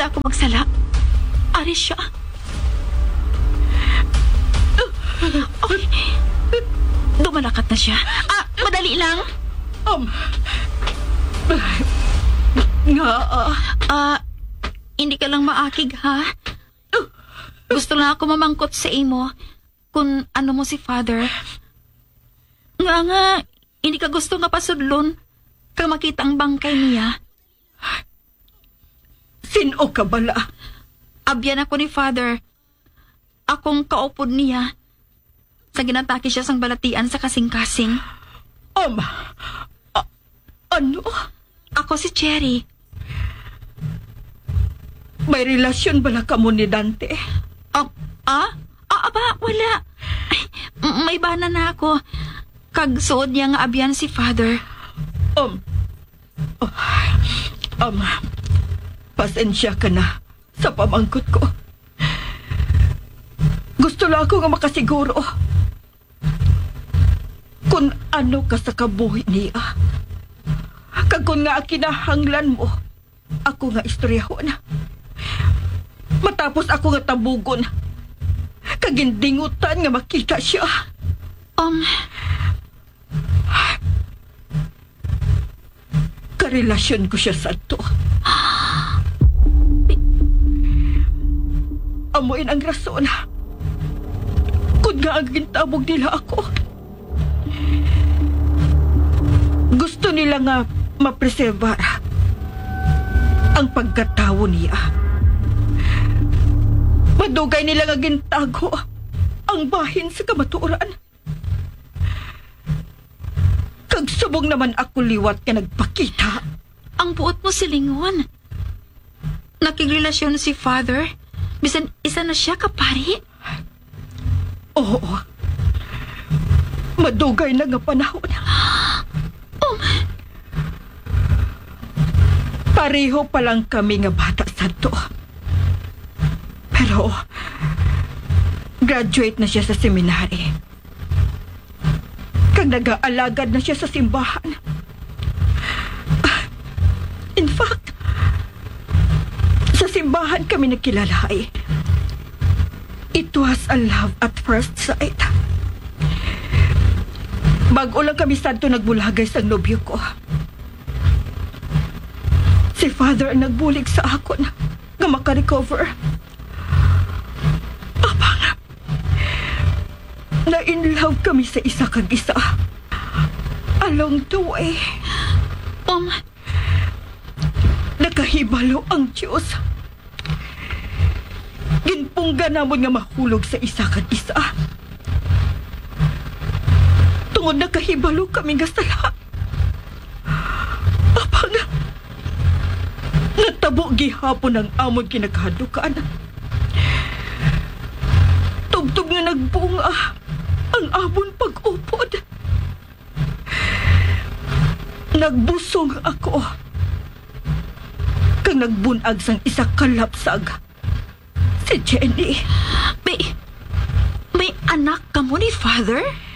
ako magsala. Ari siya. Okay. Dumalakat na siya. Madali lang. Hindi ka lang maakig, ha? Gusto lang ako mamangkot sa imo kung ano mo si Father. Nga, hindi ka gusto nga pasudlon kang makita ang bangkay niya. Sino ka bala? Abyan ako ni Father. Akong kaupod niya. Sa ginatake siya sang balatian sa kasing-kasing. Ano? Ako si Cherry. May relasyon bala ka mo ni Dante? Aba, wala. Ay, may bana na ako. Kagsuod niya nga abyan si Father. Pasensya ka na sa pamangkot ko. Gusto lang ako nga makasiguro kung ano ka sa kabuhi niya. Kag kung nga kinahanglan mo, ako nga istoryahon. Matapos ako nga tabugon, kagindingutan nga makita siya. Karelasyon ko siya sa to. Amoin ang rason kung nga ang gintabog nila ako. Gusto nila nga mapreserbar ang pagkatawo niya. Madugay nila nga gintago ang bahin sa kamaturan. Kagsubong naman ako liwat ka nagpakita. Ang buot mo silingon. Nakigrelasyon si Father. Bisan isa na siya kapari. Oo. Madugay na nga panahon. Pareho pa lang kami nga bata sa to. Pero graduate na siya sa seminary. Kag nag-aalagad na siya sa simbahan. In fact, sa simbahan kami nagkilalay. It was a love at first sight. Bago lang kami santo nagbulagay sa nobyo ko. Si Father ang nagbulig sa ako na makarecover. Abang, na-in love kami sa isa kag isa. Along the way, nakahibalo ang Diyos. Ginpungga namon nga mahulog sa isa kag isa. Tungod nakahibalo kami nga sala. Abang, natabo gihapon ang amon kinakahadukan. Tugtog nga nagbunga ang amon pag-upod. Nagbusong ako. Kang nagbunag sang isa kalapsag. Si Jenny. May anak ka mo ni Father?